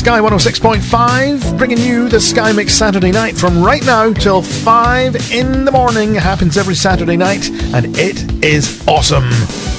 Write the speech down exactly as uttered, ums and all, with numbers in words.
Sky one oh six point five, bringing you the Sky Mix Saturday night from right now till five in the morning. It happens every Saturday night, and it is awesome.